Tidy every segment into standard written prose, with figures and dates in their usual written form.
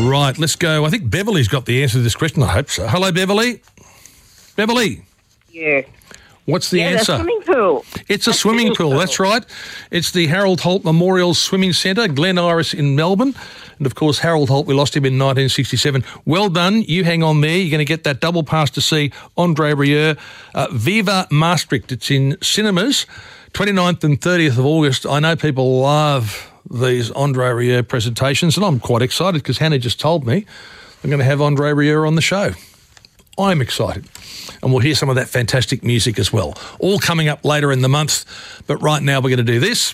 Right, let's go. I think Beverly's got the answer to this question. I hope so. Hello, Beverly. Beverly. Yeah. What's the answer? The swimming pool. It's a swimming pool, that's right. It's the Harold Holt Memorial Swimming Centre, Glen Iris in Melbourne. And, of course, Harold Holt, we lost him in 1967. Well done. You hang on there. You're going to get that double pass to see Andre Rieu. Viva Maastricht. It's in cinemas, 29th and 30th of August. I know people love these Andre Rieu presentations, and I'm quite excited because Hannah just told me I'm going to have Andre Rieu on the show. I'm excited. And we'll hear some of that fantastic music as well. All coming up later in the month. But right now we're going to do this.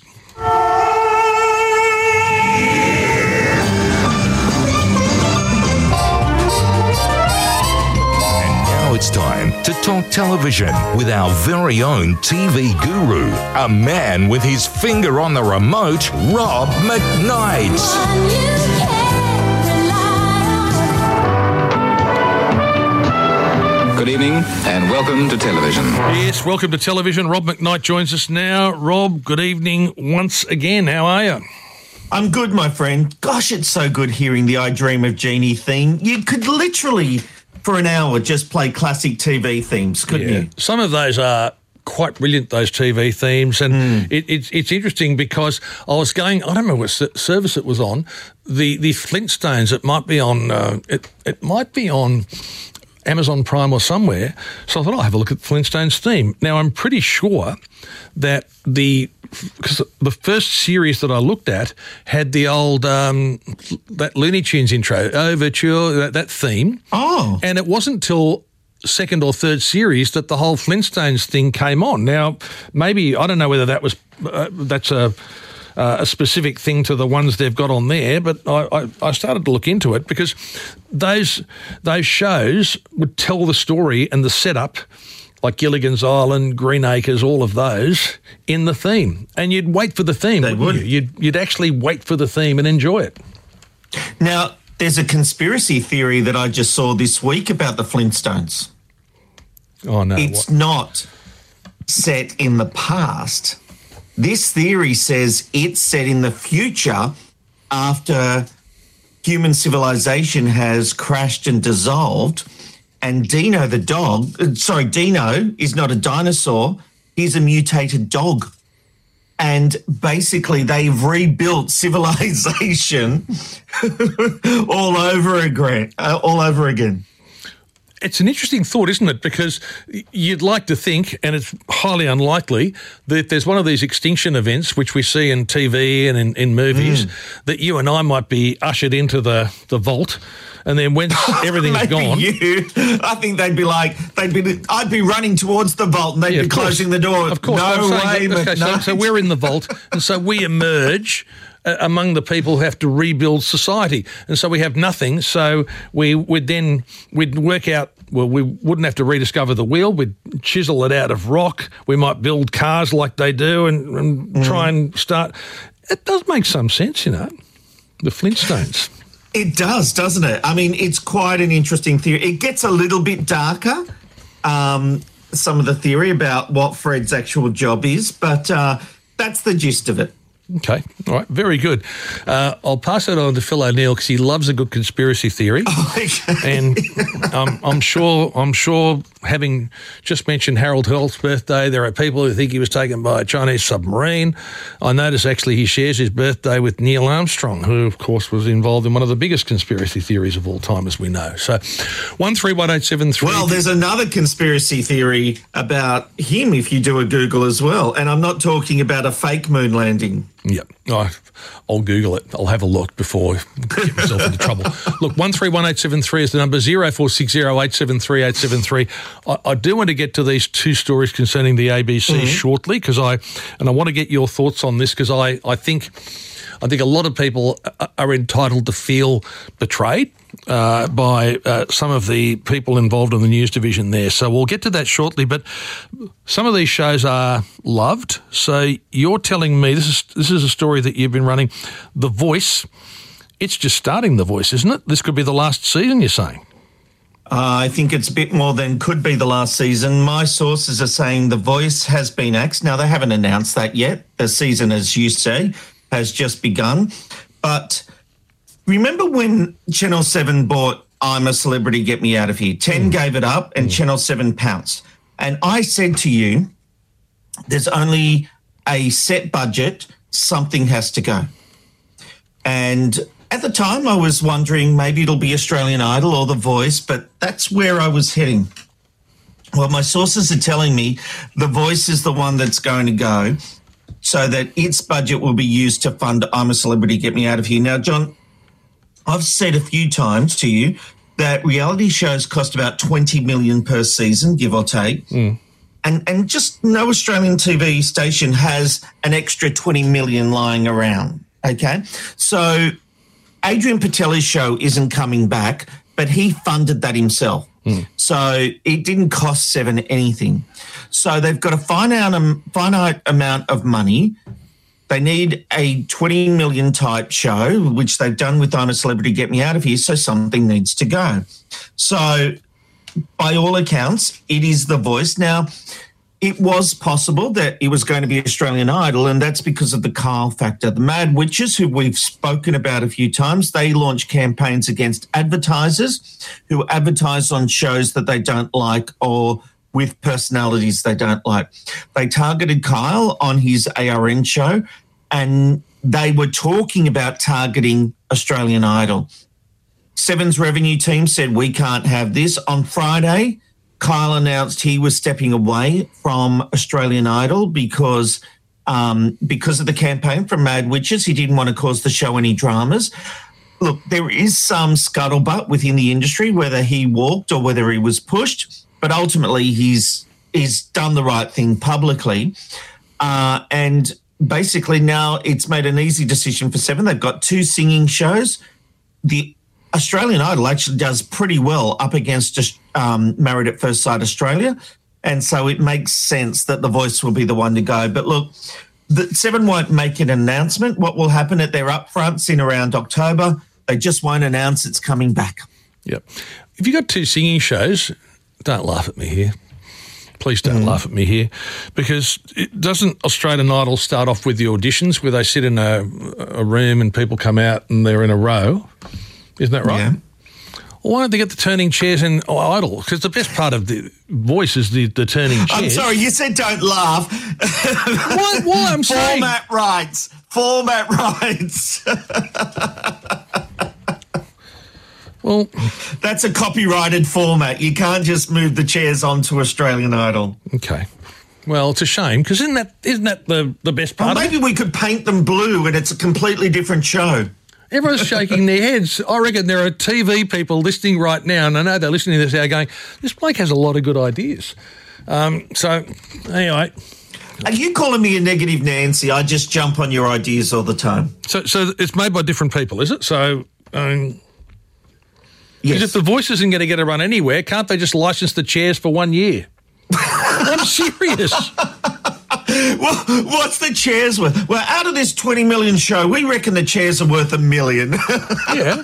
It's time to talk television with our very own TV guru, a man with his finger on the remote, Rob McKnight. Good evening and welcome to television. Yes, welcome to television. Rob McKnight joins us now. Rob, good evening once again. How are you? I'm good, my friend. Gosh, it's so good hearing the I Dream of Jeannie theme. You could literally, for an hour, just play classic TV themes, couldn't you? Some of those are quite brilliant, those TV themes, and it's interesting because I was going, I don't remember what service it was on, the Flintstones. It might be on it might be on Amazon Prime or somewhere. So I thought I'll have a look at the Flintstones theme. Now I'm pretty sure that because the first series that I looked at had the old that Looney Tunes intro, Overture, that theme. Oh. And it wasn't till second or third series that the whole Flintstones thing came on. Now, maybe, I don't know whether that was that's a specific thing to the ones they've got on there, but I started to look into it because those shows would tell the story and the setup, like Gilligan's Island, Green Acres, all of those, in the theme. And you'd wait for the theme, wouldn't you? You'd actually wait for the theme and enjoy it. Now, there's a conspiracy theory that I just saw this week about the Flintstones. Oh, no. It's not set in the past. This theory says it's set in the future after human civilization has crashed and dissolved, and Dino the dog, Dino is not a dinosaur, he's a mutated dog. And basically they've rebuilt civilization all over again. It's an interesting thought, isn't it? Because you'd like to think, and it's highly unlikely, that there's one of these extinction events, which we see in TV and in movies, that you and I might be ushered into the vault, and then when everything's gone... I think I'd be running towards the vault and they'd be closing the door. Of course. No way, McKnight. So we're in the vault, and so we emerge among the people who have to rebuild society. And so we have nothing, so we'd work out, well, we wouldn't have to rediscover the wheel, we'd chisel it out of rock, we might build cars like they do and try and start. It does make some sense, you know, the Flintstones. It does, doesn't it? I mean, it's quite an interesting theory. It gets a little bit darker, some of the theory about what Fred's actual job is, but that's the gist of it. Okay, all right, very good. I'll pass it on to Phil O'Neill because he loves a good conspiracy theory. Oh, okay. And I'm sure, having just mentioned Harold Holt's birthday, there are people who think he was taken by a Chinese submarine. I notice actually he shares his birthday with Neil Armstrong, who of course was involved in one of the biggest conspiracy theories of all time, as we know. So, 131873. Well, there's another conspiracy theory about him if you do a Google as well, and I'm not talking about a fake moon landing. Yep. I'll Google it. I'll have a look before I get myself into trouble. Look, 131873 is the number, 0460873873. I do want to get to these two stories concerning the ABC shortly because I want to get your thoughts on this because I think a lot of people are entitled to feel betrayed by some of the people involved in the news division there. So we'll get to that shortly, but some of these shows are loved. So you're telling me, this is a story that you've been running, The Voice. It's just starting, The Voice, isn't it? This could be the last season, you're saying? I think it's a bit more than could be the last season. My sources are saying The Voice has been axed. Now, they haven't announced that yet. The season, as you say, has just begun. But remember when Channel 7 bought I'm a Celebrity, Get Me Out of Here? 10 gave it up and Channel 7 pounced. And I said to you, there's only a set budget, something has to go. And at the time I was wondering maybe it'll be Australian Idol or The Voice, but that's where I was heading. Well, my sources are telling me The Voice is the one that's going to go so that its budget will be used to fund I'm a Celebrity, Get Me Out of Here. Now, John, I've said a few times to you that reality shows cost about $20 million per season, give or take. And just no Australian TV station has an extra $20 million lying around, okay? So Adrian Patel's show isn't coming back, but he funded that himself. So it didn't cost Seven anything. So they've got a finite amount of money. They need a 20 million type show, which they've done with I'm a Celebrity, Get Me Out of Here, so something needs to go. So by all accounts, it is The Voice. Now, it was possible that it was going to be Australian Idol, and that's because of the Kyle factor. The Mad Witches, who we've spoken about a few times, they launch campaigns against advertisers who advertise on shows that they don't like or with personalities they don't like. They targeted Kyle on his ARN show, and they were talking about targeting Australian Idol. Seven's revenue team said, we can't have this. On Friday, Kyle announced he was stepping away from Australian Idol because of the campaign from Mad Witches. He didn't want to cause the show any dramas. Look, there is some scuttlebutt within the industry, whether he walked or whether he was pushed, but ultimately he's done the right thing publicly. And basically now it's made an easy decision for Seven. They've got 2 singing shows. The Australian Idol actually does pretty well up against Married at First Sight Australia, and so it makes sense that The Voice will be the one to go. But look, the Seven won't make an announcement. What will happen at their upfronts in around October, they just won't announce it's coming back. Yep. If you've got 2 singing shows, don't laugh at me here. Please don't laugh at me here, because doesn't Australian Idol start off with the auditions where they sit in a room and people come out and they're in a row? Isn't that right? Yeah. Well, why don't they get the turning chairs in Idol? Because the best part of The Voice is the turning chairs. I'm sorry, you said don't laugh. Why? I'm saying. Format rights. Well, that's a copyrighted format. You can't just move the chairs onto Australian Idol. Okay. Well, it's a shame, because isn't that the best part? Well, maybe we could paint them blue and it's a completely different show. Everyone's shaking their heads. I reckon there are TV people listening right now, and I know they're listening to this hour going, this bloke has a lot of good ideas. So, anyway. Are you calling me a negative Nancy? I just jump on your ideas all the time. So it's made by different people, is it? So, yes. If The Voice isn't going to get a run anywhere, can't they just license the chairs for 1 year? I'm serious. Well, what's the chairs worth? Well, out of this 20 million show, we reckon the chairs are worth $1 million. Yeah.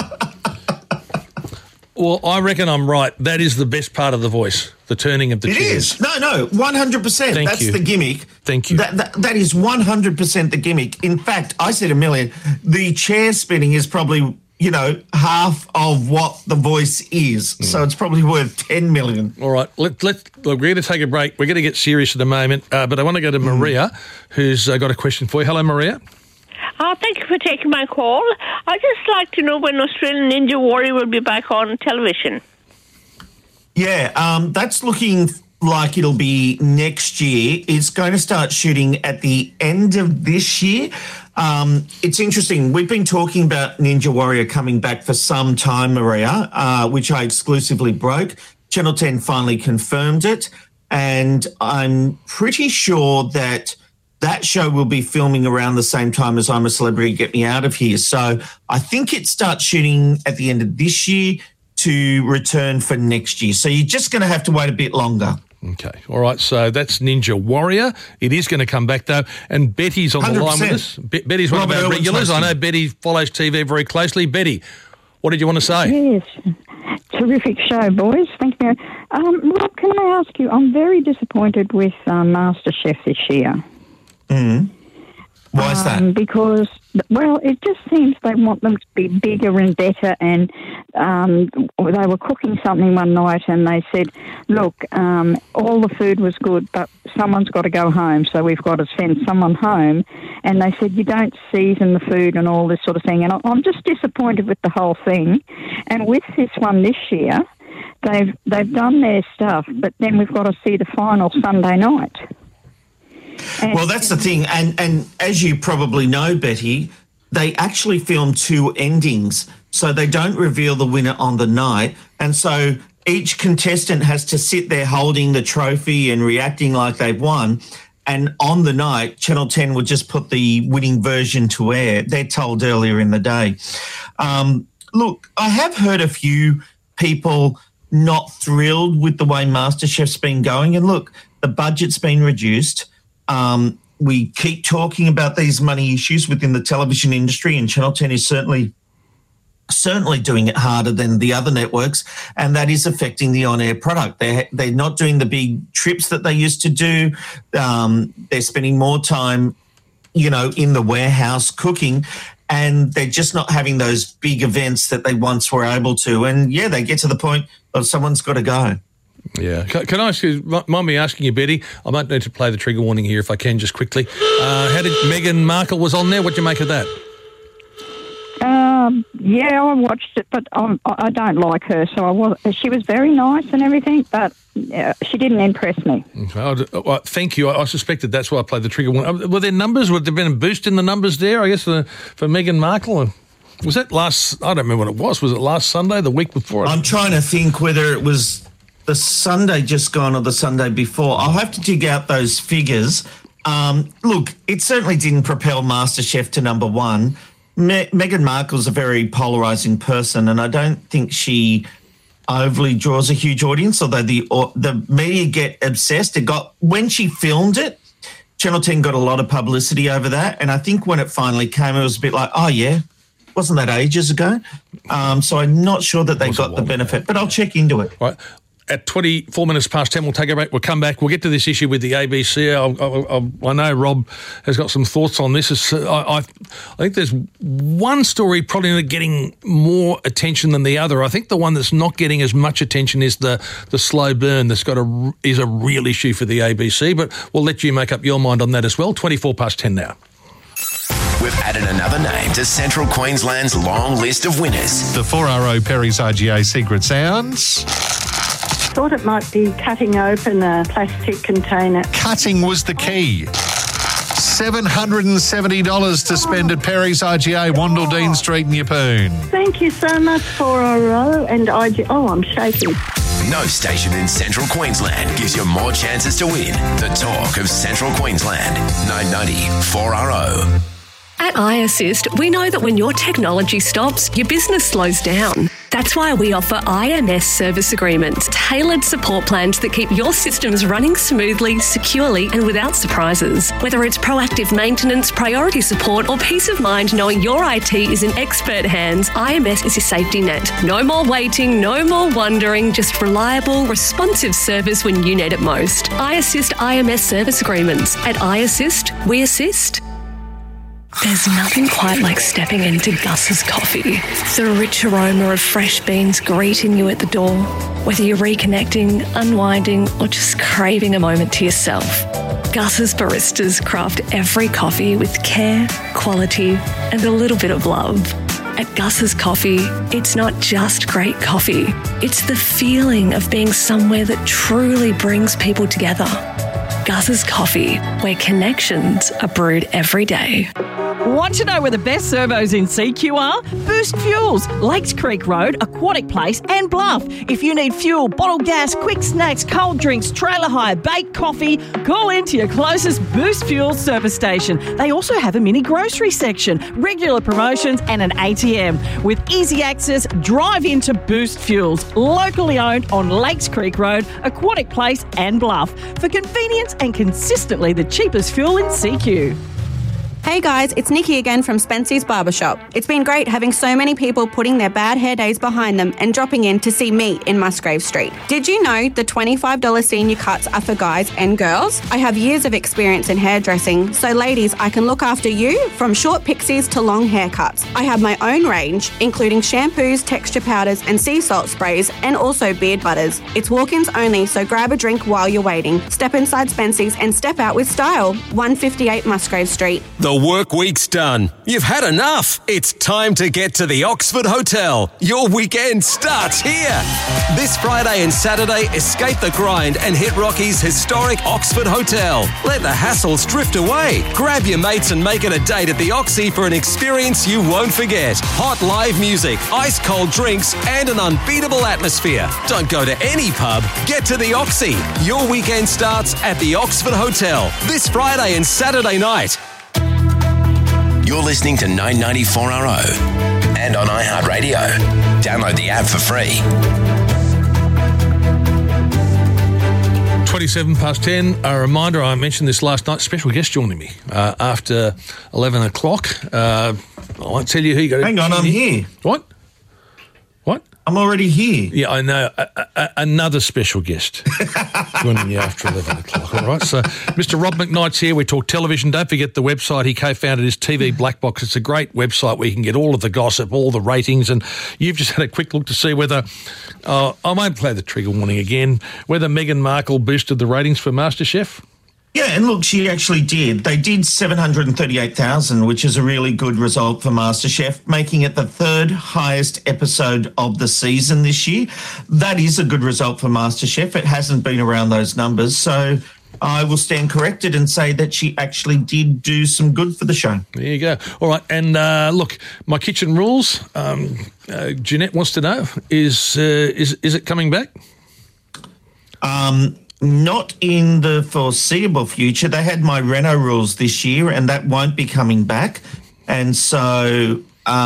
Well, I reckon I'm right. That is the best part of The Voice, the turning of the chairs. It is. No, 100%. That's the gimmick. Thank you. That is 100% the gimmick. In fact, I said $1 million. The chair spinning is probably, half of what The Voice is. So it's probably worth $10 million. All right. Look, we're going to take a break. We're going to get serious at the moment, but I want to go to Maria, who's got a question for you. Hello, Maria. Thank you for taking my call. I'd just like to know when Australian Ninja Warrior will be back on television. Yeah, that's looking like it'll be next year. It's going to start shooting at the end of this year. It's interesting. We've been talking about Ninja Warrior coming back for some time, Maria, which I exclusively broke. Channel 10 finally confirmed it, and I'm pretty sure that show will be filming around the same time as I'm a Celebrity, Get Me Out of Here. So I think it starts shooting at the end of this year to return for next year. So you're just going to have to wait a bit longer. Okay. All right. So that's Ninja Warrior. It is going to come back, though. And Betty's on 100%. The line with us. Betty's one of our regulars. I know Betty follows TV very closely. Betty, what did you want to say? Yes. Terrific show, boys. Thank you. Rob, can I ask you, I'm very disappointed with MasterChef this year. Mm. Why is that? Because, well, it just seems they want them to be bigger and better. And they were cooking something one night and they said, look, all the food was good, but someone's got to go home, so we've got to send someone home. And they said, you don't season the food and all this sort of thing. And I'm just disappointed with the whole thing. And with this one this year, they've done their stuff, but then we've got to see the final Sunday night. Well, that's the thing. And as you probably know, Betty, they actually film 2 endings. So they don't reveal the winner on the night. And so each contestant has to sit there holding the trophy and reacting like they've won. And on the night, Channel 10 would just put the winning version to air. They're told earlier in the day. Look, I have heard a few people not thrilled with the way MasterChef's been going. And look, the budget's been reduced. We keep talking about these money issues within the television industry, and Channel 10 is certainly doing it harder than the other networks, and that is affecting the on-air product. They're not doing the big trips that they used to do. They're spending more time, in the warehouse cooking, and they're just not having those big events that they once were able to. And, yeah, they get to the point of someone's got to go. Yeah. Can I ask you, mind me asking you, Betty, I might need to play the trigger warning here if I can just quickly. How did Meghan Markle was on there? What did you make of that? Yeah, I watched it, but I don't like her. So she was very nice and everything, but she didn't impress me. Well, thank you. I suspected that's why I played the trigger warning. Were there numbers? Would there have been a boost in the numbers there, I guess, for Meghan Markle? Was that I don't remember what it was. Was it last Sunday, the week before? I'm trying to think whether it was the Sunday just gone or the Sunday before. I'll have to dig out those figures. Look, it certainly didn't propel MasterChef to number 1. Meghan Markle's a very polarising person, and I don't think she overly draws a huge audience, although the media get obsessed. When she filmed it, Channel 10 got a lot of publicity over that, and I think when it finally came, it was a bit like, oh, yeah, wasn't that ages ago? So I'm not sure that they got the benefit, but I'll check into it. Right. At 24 minutes past 10, we'll take a break. We'll come back. We'll get to this issue with the ABC. I know Rob has got some thoughts on this. I think there's one story probably getting more attention than the other. I think the one that's not getting as much attention is the slow burn is a real issue for the ABC, but we'll let you make up your mind on that as well. 24 past 10 now. We've added another name to Central Queensland's long list of winners. The 4RO Perry's RGA Secret Sounds. Thought it might be cutting open a plastic container. Cutting was the key. $770 to spend at Perry's IGA, Wandle Dean Street in Yeppoon. Thank you so much, 4RO and IGA. Oh, I'm shaking. No station in Central Queensland gives you more chances to win. The talk of Central Queensland. 990 4RO. At iAssist, we know that when your technology stops, your business slows down. That's why we offer IMS service agreements, tailored support plans that keep your systems running smoothly, securely, and without surprises. Whether it's proactive maintenance, priority support, or peace of mind knowing your IT is in expert hands, IMS is your safety net. No more waiting, no more wondering, just reliable, responsive service when you need it most. iAssist IMS service agreements. At iAssist, we assist. There's nothing quite like stepping into Gus's Coffee. The rich aroma of fresh beans greeting you at the door. Whether you're reconnecting, unwinding, or just craving a moment to yourself, Gus's baristas craft every coffee with care, quality, and a little bit of love. At Gus's Coffee, it's not just great coffee. It's the feeling of being somewhere that truly brings people together. Gus's Coffee, where connections are brewed every day. Want to know where the best servos in CQ are? Boost Fuels, Lakes Creek Road, Aquatic Place and Bluff. If you need fuel, bottled gas, quick snacks, cold drinks, trailer hire, baked coffee, call into your closest Boost Fuels service station. They also have a mini grocery section, regular promotions and an ATM. With easy access, drive into Boost Fuels, locally owned on Lakes Creek Road, Aquatic Place and Bluff. For convenience and consistently the cheapest fuel in CQ. Hey guys, it's Nikki again from Spency's Barbershop. It's been great having so many people putting their bad hair days behind them and dropping in to see me in Musgrave Street. Did you know the $25 senior cuts are for guys and girls? I have years of experience in hairdressing, so ladies, I can look after you from short pixies to long haircuts. I have my own range, including shampoos, texture powders and sea salt sprays, and also beard butters. It's walk-ins only, so grab a drink while you're waiting. Step inside Spency's and step out with style. 158 Musgrave Street. The work week's done. You've had enough. It's time to get to the Oxford Hotel. Your weekend starts here. This Friday and Saturday, escape the grind and hit Rocky's historic Oxford Hotel. Let the hassles drift away. Grab your mates and make it a date at the Oxy for an experience you won't forget. Hot live music, ice cold drinks, and an unbeatable atmosphere. Don't go to any pub. Get to the Oxy. Your weekend starts at the Oxford Hotel this Friday and Saturday night. You're listening to 994RO and on iHeartRadio. Download the app for free. 27 past 10. A reminder, I mentioned this last night, special guest joining me after 11 o'clock. I won't tell you who you got. Hang on, I'm here. What? I'm already here. Yeah, I know. Another special guest joining you after 11 o'clock. All right, so Mr. Rob McKnight's here. We talk television. Don't forget the website. He co-founded his TV Black Box. It's a great website where you can get all of the gossip, all the ratings, and you've just had a quick look to see whether, I won't play the trigger warning again, whether Meghan Markle boosted the ratings for MasterChef. Yeah, and look, she actually did. They did 738,000, which is a really good result for MasterChef, making it the third highest episode of the season this year. That is a good result for MasterChef. It hasn't been around those numbers, so I will stand corrected and say that she actually did do some good for the show. There you go. All right, and look, my kitchen rules. Jeanette wants to know: is it coming back? Not in the foreseeable future. They had my Reno rules this year, and that won't be coming back. And so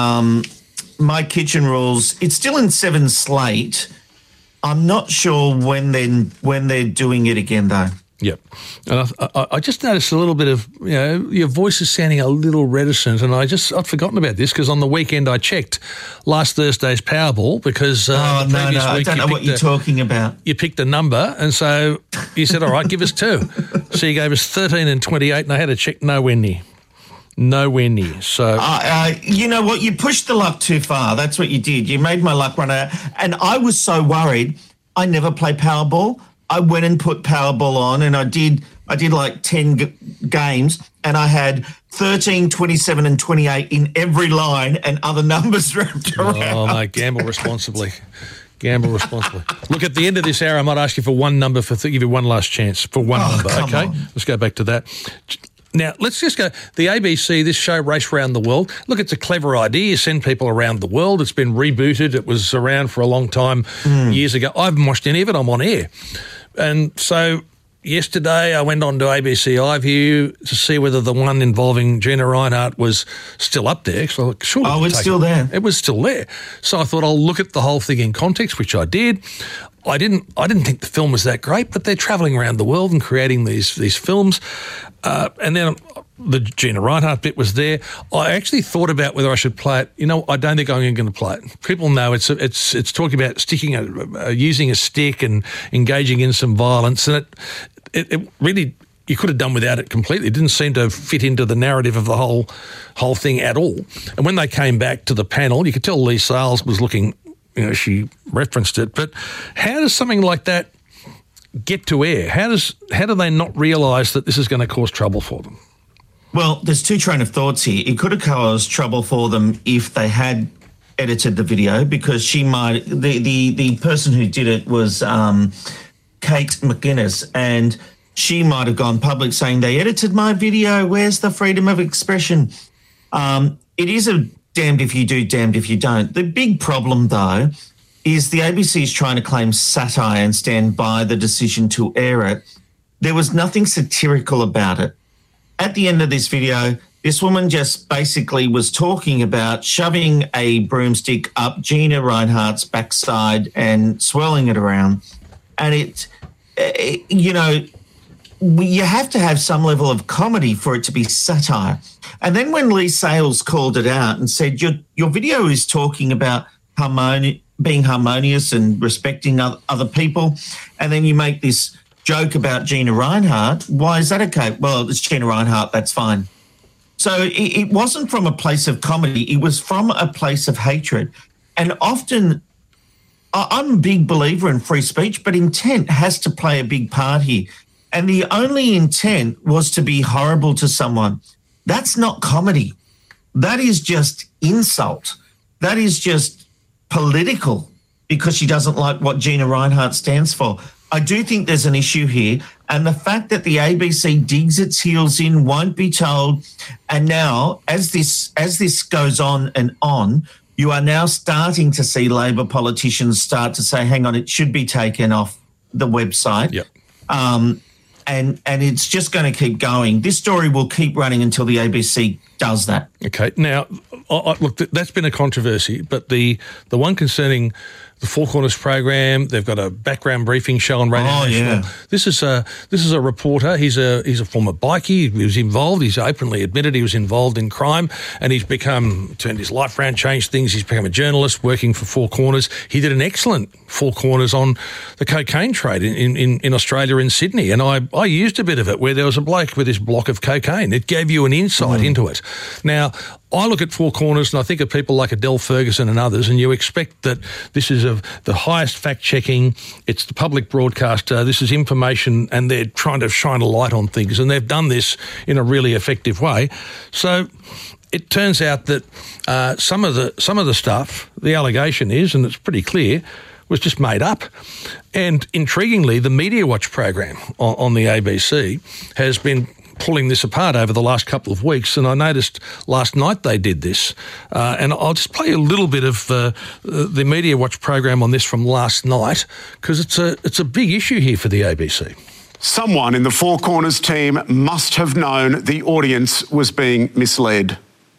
my kitchen rules, it's still in 7 slate. I'm not sure when they're doing it again, though. Yep. And I just noticed a little bit of, your voice is sounding a little reticent, and I'd forgotten about this because on the weekend I checked last Thursday's Powerball because the previous week I don't know what you're talking about. You picked a number, and so you said, all right, give us 2. So you gave us 13 and 28, and I had to check nowhere near. Nowhere near. So, you know what? You pushed the luck too far. That's what you did. You made my luck run out. And I was so worried. I never play Powerball. I went and put Powerball on, and I did like 10 games, and I had 13, 27 and 28 in every line and other numbers wrapped around. Oh, mate, gamble responsibly. Gamble responsibly. Look, at the end of this hour, I might ask you for one number, give you one last chance for one number, okay? On. Let's go back to that. Now, let's just go. The ABC, this show, Race Around the World. Look, it's a clever idea. You send people around the world. It's been rebooted. It was around for a long time years ago. I haven't watched any of it. I'm on air. And so yesterday I went on to ABC iView to see whether the one involving Gina Reinhart was still up there. So surely it's still there. It was still there. So I thought I'll look at the whole thing in context, which I did. I didn't think the film was that great, but they're travelling around the world and creating these films. And then the Gina Reinhart bit was there. I actually thought about whether I should play it. I don't think I'm going to play it. People know it's talking about using a stick and engaging in some violence, and it really, you could have done without it completely. It didn't seem to fit into the narrative of the whole thing at all. And when they came back to the panel, you could tell Lee Sales was looking. She referenced it, but how does something like that get to air? How do they not realise that this is going to cause trouble for them? Well, there's 2 train of thoughts here. It could have caused trouble for them if they had edited the video, because she might. The person who did it was Kate McGuinness, and she might have gone public saying they edited my video. Where's the freedom of expression? It is a damned if you do, damned if you don't. The big problem, though, is the ABC is trying to claim satire and stand by the decision to air it. There was nothing satirical about it. At the end of this video, this woman just basically was talking about shoving a broomstick up Gina Reinhart's backside and swirling it around. And you have to have some level of comedy for it to be satire. And then when Lee Sales called it out and said, your video is talking about being harmonious and respecting other people, and then you make this joke about Gina Reinhart, why is that okay? Well, it's Gina Reinhart, that's fine. So it wasn't from a place of comedy, it was from a place of hatred. And often, I'm a big believer in free speech, but intent has to play a big part here. And the only intent was to be horrible to someone. That's not comedy. That is just insult. That is just political because she doesn't like what Gina Reinhart stands for. I do think there's an issue here, and the fact that the ABC digs its heels in, won't be told, and now as this goes on and on, you are now starting to see Labor politicians start to say, hang on, it should be taken off the website. Yep. And it's just going to keep going. This story will keep running until the ABC does that. Okay. Now, look, that's been a controversy, but the one concerning the Four Corners program, they've got a background briefing show on Radio National. Yeah. This is a reporter. He's a former bikie. He was involved. He's openly admitted he was involved in crime, and he's turned his life around, changed things. He's become a journalist working for Four Corners. He did an excellent Four Corners on the cocaine trade in Australia, in Sydney, and I used a bit of it where there was a bloke with this block of cocaine. It gave you an insight into it. Now, I look at Four Corners and I think of people like Adele Ferguson and others, and you expect that this is of the highest fact-checking, it's the public broadcaster, this is information, and they're trying to shine a light on things, and they've done this in a really effective way. So it turns out that some of the stuff, the allegation is, and it's pretty clear, was just made up. And intriguingly, the Media Watch program on the ABC has been pulling this apart over the last couple of weeks, and I noticed last night they did this. And I'll just play a little bit of the Media Watch program on this from last night, because it's a big issue here for the ABC. Someone in the Four Corners team must have known the audience was being misled.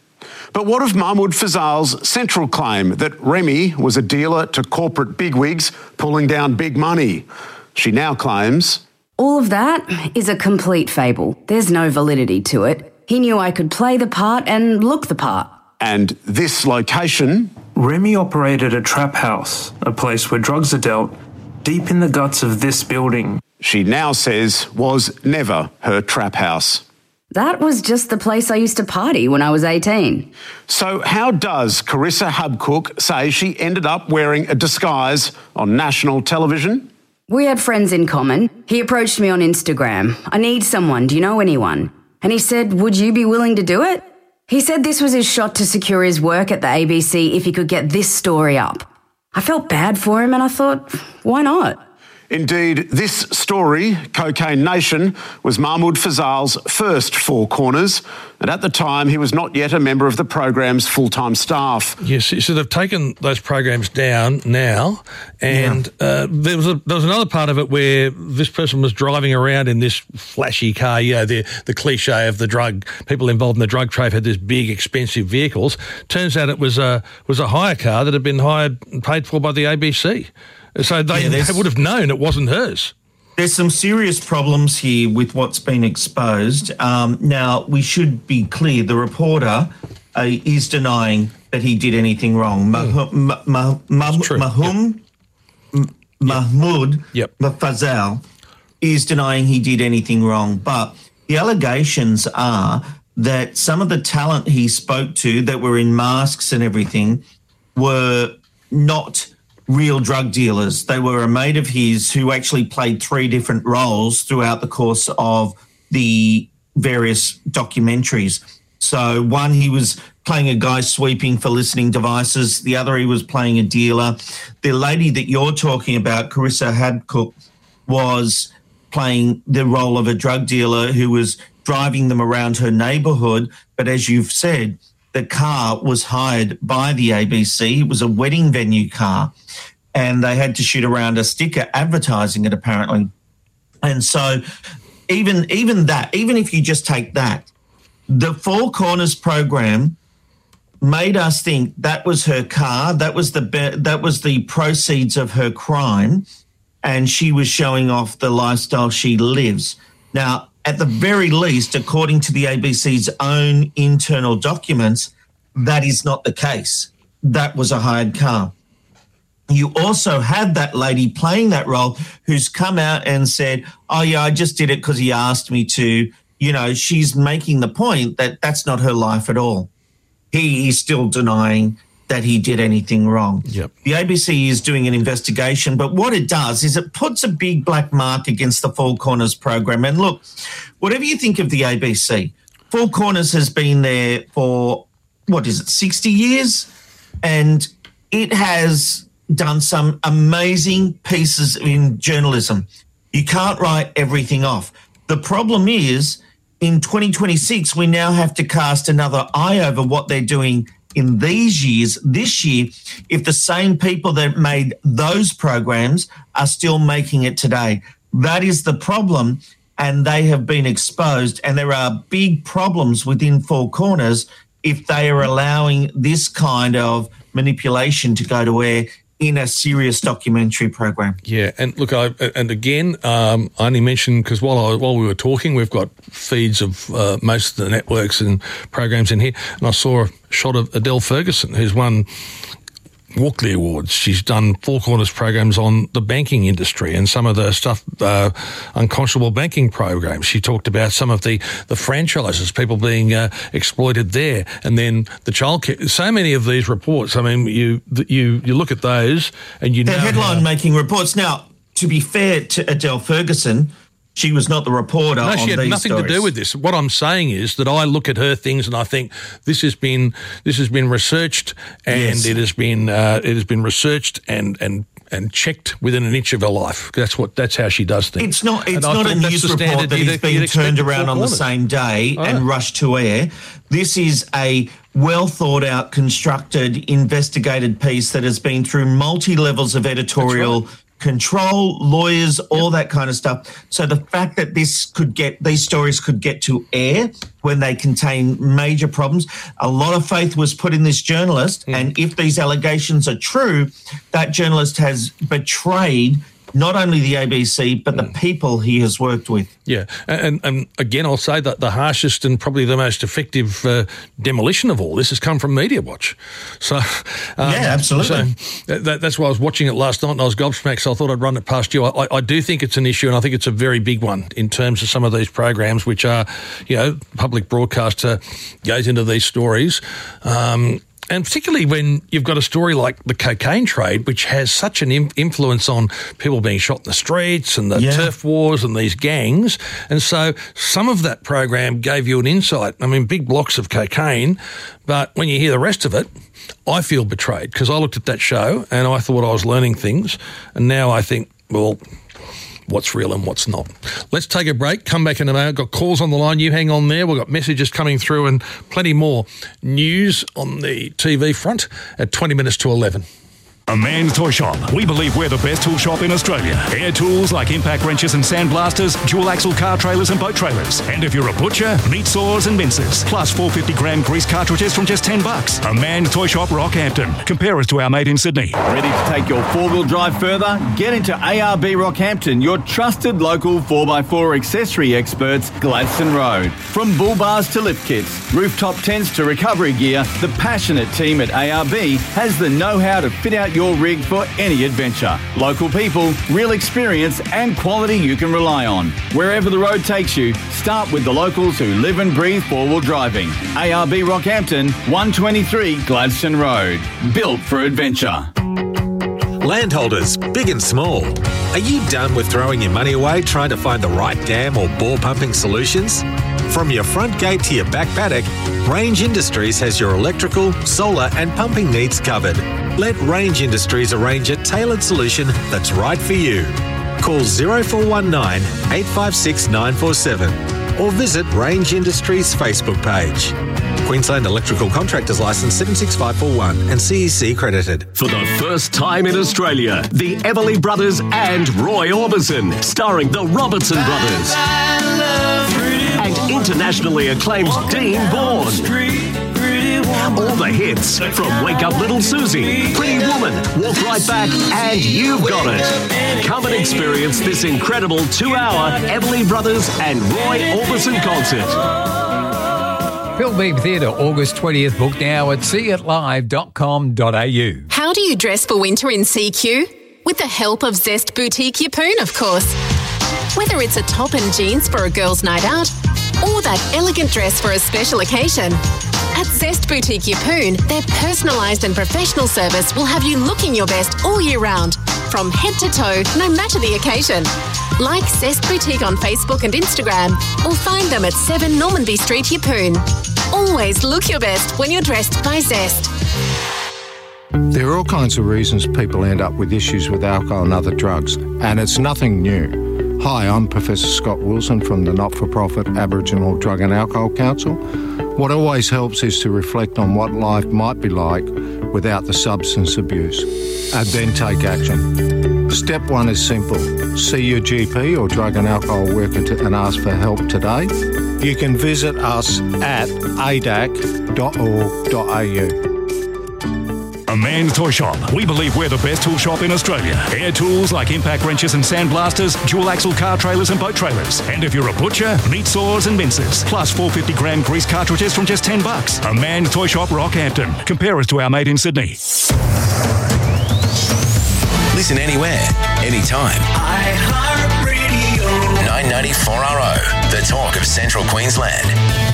But what of Mahmoud Fazal's central claim that Remy was a dealer to corporate bigwigs pulling down big money? She now claims, all of that is a complete fable. There's no validity to it. He knew I could play the part and look the part. And this location? Remy operated a trap house, a place where drugs are dealt, deep in the guts of this building. She now says was never her trap house. That was just the place I used to party when I was 18. So how does Carissa Habcook say she ended up wearing a disguise on national television? We had friends in common. He approached me on Instagram. I need someone. Do you know anyone? And he said, would you be willing to do it? He said this was his shot to secure his work at the ABC if he could get this story up. I felt bad for him and I thought, why not? Indeed, this story, Cocaine Nation, was Mahmoud Fazal's first Four Corners, and at the time he was not yet a member of the program's full-time staff. Yes, so they've taken those programs down now, and there was another part of it where this person was driving around in this flashy car, the cliche of the drug, people involved in the drug trade had these big, expensive vehicles. Turns out it was a hire car that had been hired and paid for by the ABC. So they would have known it wasn't hers. There's some serious problems here with what's been exposed. Now, we should be clear, the reporter is denying that he did anything wrong. Mahmoud Fazal is denying he did anything wrong. But the allegations are that some of the talent he spoke to that were in masks and everything were not real drug dealers. They were a mate of his who actually played 3 different roles throughout the course of the various documentaries. So one, he was playing a guy sweeping for listening devices. The other, he was playing a dealer. The lady that you're talking about, Carissa Habcook, was playing the role of a drug dealer who was driving them around her neighbourhood. But as you've said, the car was hired by the ABC. It was a wedding venue car, and they had to shoot around a sticker advertising it, apparently. And so even if you just take that, the Four Corners program made us think that was her car, that was the proceeds of her crime, and she was showing off the lifestyle she lives. Now, at the very least, according to the ABC's own internal documents, that is not the case. That was a hired car. You also had that lady playing that role who's come out and said, oh, yeah, I just did it because he asked me to. You know, she's making the point that that's not her life at all. He is still denying that he did anything wrong. Yep. The ABC is doing an investigation, but what it does is it puts a big black mark against the Four Corners program. And look, whatever you think of the ABC, Four Corners has been there for, 60 years? And it has done some amazing pieces in journalism. You can't write everything off. The problem is, in 2026, we now have to cast another eye over what they're doing in these years, this year, if the same people that made those programs are still making it today. That is the problem, and they have been exposed, and there are big problems within Four Corners if they are allowing this kind of manipulation to go to air in a serious documentary program. Yeah, and look, I only mentioned because while we were talking, we've got feeds of most of the networks and programs in here, and I saw a shot of Adele Ferguson, who's won Walkley Awards. She's done Four Corners programs on the banking industry and some of the stuff, unconscionable banking programs. She talked about some of the franchises, people being exploited there, and then the childcare. So many of these reports. I mean, you look at those and you know. They're headline-making reports. Now, to be fair to Adele Ferguson, she was not the reporter on these stories. No, she had nothing to do with this. What I'm saying is that I look at her things and I think this has been researched, and Yes. it has been researched and checked within an inch of her life. That's how she does things. It's not And I a thought that's news the report standard that is you'd being expect turned at around Four on the Corners. same day and rushed to air. This is a well-thought-out, constructed, investigated piece that has been through multi-levels of editorial control, lawyers, all that kind of stuff. So the fact that these stories could get to air when they contain major problems, a lot of faith was put in this journalist. And if these allegations are true, that journalist has betrayed not only the ABC, but the people he has worked with. Yeah, and again, I'll say that the harshest and probably the most effective demolition of all this has come from Media Watch. So, yeah, absolutely. So that's why I was watching it last night and I was gobsmacked, so I thought I'd run it past you. I do think it's an issue, and I think it's a very big one in terms of some of these programs, which are, public broadcaster goes into these stories. And particularly when you've got a story like the cocaine trade, which has such an influence on people being shot in the streets and the turf wars and these gangs. And so some of that program gave you an insight. I mean, big blocks of cocaine. But when you hear the rest of it, I feel betrayed because I looked at that show and I thought I was learning things. And now I think, well, what's real and what's not. Let's take a break, come back in a moment. Got calls on the line, you hang on there. We've got messages coming through and plenty more news on the TV front at 20 minutes to 11. A Man's Toy Shop. We believe we're the best tool shop in Australia. Air tools like impact wrenches and sandblasters, dual axle car trailers and boat trailers. And if you're a butcher, meat saws and mincers. Plus 450-gram grease cartridges from just $10. A Man's Toy Shop, Rockhampton. Compare us to our mate in Sydney. Ready to take your four-wheel drive further? Get into ARB Rockhampton, your trusted local 4x4 accessory experts, Gladstone Road. From bull bars to lift kits, rooftop tents to recovery gear, the passionate team at ARB has the know-how to fit out your rig for any adventure. Local people, real experience and quality you can rely on. Wherever the road takes you, start with the locals who live and breathe four-wheel driving. ARB Rockhampton, 123 Gladstone Road. Built for adventure. Landholders, big and small. Are you done with throwing your money away trying to find the right dam or bore pumping solutions? From your front gate to your back paddock, Range Industries has your electrical, solar and pumping needs covered. Let Range Industries arrange a tailored solution that's right for you. Call 0419 856 947 or visit Range Industries Facebook page. Queensland Electrical Contractors Licence 76541 and CEC credited. For the first time in Australia, the Everly Brothers and Roy Orbison, starring the Robertson Brothers. And internationally acclaimed Dean Bourne. All the hits from Wake Up Little Susie, Pretty Woman, Walk Right Back, and You've Got It. Come and experience this incredible 2-hour Everly Brothers and Roy Orbison concert. Phil Beebe Theatre, August 20th. Book now at seeitlive.com.au. How do you dress for winter in CQ? With the help of Zest Boutique Yeppoon, of course. Whether it's a top and jeans for a girl's night out or that elegant dress for a special occasion, at Zest Boutique Yeppoon, their personalised and professional service will have you looking your best all year round, from head to toe, no matter the occasion. Like Zest Boutique on Facebook and Instagram, or find them at 7 Normanby Street, Yeppoon. Always look your best when you're dressed by Zest. There are all kinds of reasons people end up with issues with alcohol and other drugs, and it's nothing new. Hi, I'm Professor Scott Wilson from the not-for-profit Aboriginal Drug and Alcohol Council. What always helps is to reflect on what life might be like without the substance abuse, and then take action. Step 1 is simple. See your GP or drug and alcohol worker and ask for help today. You can visit us at adac.org.au. A Man's Toy Shop. We believe we're the best tool shop in Australia. Air tools like impact wrenches and sandblasters, dual axle car trailers and boat trailers. And if you're a butcher, meat saws and mincers. Plus 450 gram grease cartridges from just $10. A Man's Toy Shop, Rockhampton. Compare us to our mate in Sydney. Listen anywhere, anytime. iHeartRadio. 994RO, the talk of Central Queensland.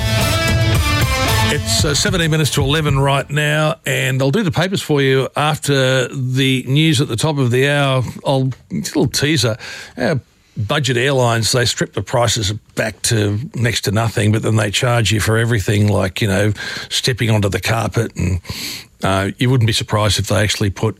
It's 17 minutes to 11 right now, and I'll do the papers for you after the news at the top of the hour. I'll little teaser. Our budget airlines, they strip the prices back to next to nothing, but then they charge you for everything, like, you know, stepping onto the carpet, and you wouldn't be surprised if they actually put,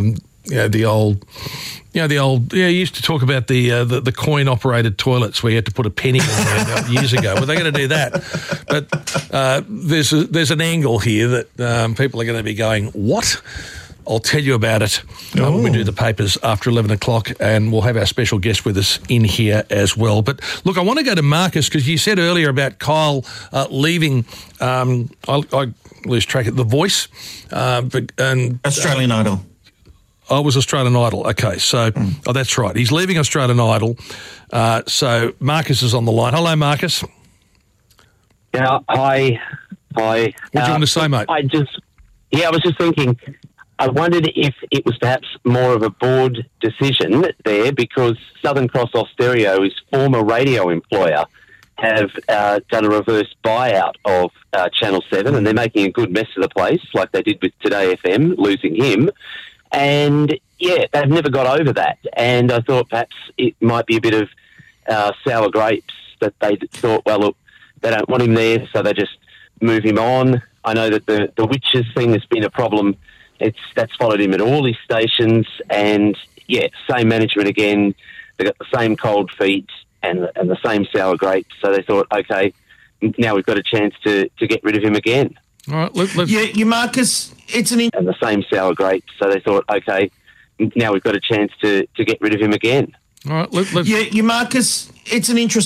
you used to talk about the coin-operated toilets where you had to put a penny in there years ago. Well, they're going to do that. But there's an angle here that people are going to be going, what? I'll tell you about it when we do the papers after 11 o'clock, and we'll have our special guest with us in here as well. But, look, I want to go to Marcus, because you said earlier about Kyle leaving, I lose track of The Voice. And Australian Idol. Oh, it was Australian Idol. Okay, so that's right. He's leaving Australian Idol. So Marcus is on the line. Hello, Marcus. Yeah, hi. What do you want to say, mate? I was just thinking, I wondered if it was perhaps more of a board decision there, because Southern Cross Austereo, his former radio employer, have done a reverse buyout of Channel 7, and they're making a good mess of the place, like they did with Today FM, losing him. And, yeah, they've never got over that. And I thought perhaps it might be a bit of sour grapes, that they thought, well, look, they don't want him there, so they just move him on. I know that the Witches thing has been a problem. That's followed him at all his stations. And, yeah, same management again. They've got the same cold feet and the same sour grapes. So they thought, okay, now we've got a chance to get rid of him again. All right, let's... Yeah, Marcus, it's and the same sour grapes. So they thought, okay, now we've got a chance to get rid of him again. All right, let's... Yeah, Marcus, it's an interesting...